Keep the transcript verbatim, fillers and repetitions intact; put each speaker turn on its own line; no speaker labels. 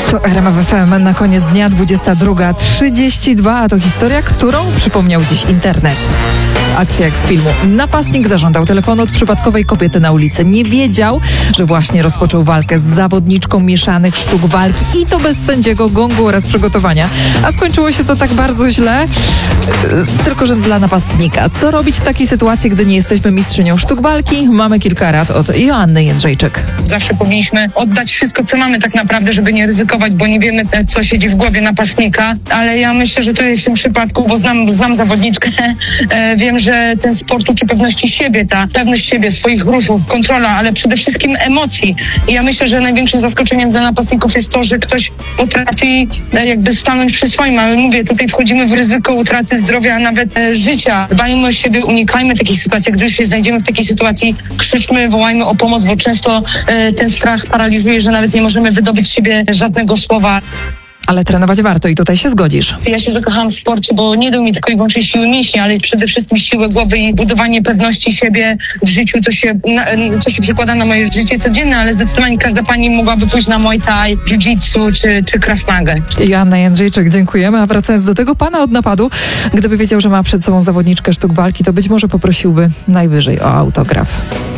To R M F F M na koniec dnia, dwudziesta druga trzydzieści dwa, a to historia, którą przypomniał dziś internet. Akcja jak z filmu. Napastnik zażądał telefonu od przypadkowej kobiety na ulicy. Nie wiedział, że właśnie rozpoczął walkę z zawodniczką mieszanych sztuk walki i to bez sędziego, gongu oraz przygotowania. A skończyło się to tak bardzo źle, tylko że dla napastnika. Co robić w takiej sytuacji, gdy nie jesteśmy mistrzynią sztuk walki? Mamy kilka rad od Joanny Jędrzejczyk.
Zawsze powinniśmy oddać wszystko, co mamy tak naprawdę, żeby nie ryzykować, bo nie wiemy, co siedzi w głowie napastnika, ale ja myślę, że tutaj w tym przypadku, bo znam, znam zawodniczkę, e, wiem, że ten sport uczy pewności siebie, ta pewność siebie, swoich ruchów, kontrola, ale przede wszystkim emocji. I ja myślę, że największym zaskoczeniem dla napastników jest to, że ktoś potrafi e, jakby stanąć przy swoim, ale mówię, tutaj wchodzimy w ryzyko utraty zdrowia, a nawet e, życia. Dbajmy o siebie, unikajmy takich sytuacji. Gdy się znajdziemy w takiej sytuacji, krzyczmy, wołajmy o pomoc, bo często e, ten strach paraliżuje, że nawet nie możemy wydobyć z siebie żadnego słowa.
Ale trenować warto i tutaj się zgodzisz.
Ja się zakochałam w sporcie, bo nie dał mi tylko i wyłącznie siły mięśni, ale przede wszystkim siłę głowy i budowanie pewności siebie w życiu, co się, na, co się przekłada na moje życie codzienne, ale zdecydowanie każda pani mogłaby pójść na Muay Thai, Jiu-Jitsu czy, czy Krav Magę.
Joanna Jędrzejczyk, dziękujemy. A wracając do tego pana od napadu, gdyby wiedział, że ma przed sobą zawodniczkę sztuk walki, to być może poprosiłby najwyżej o autograf.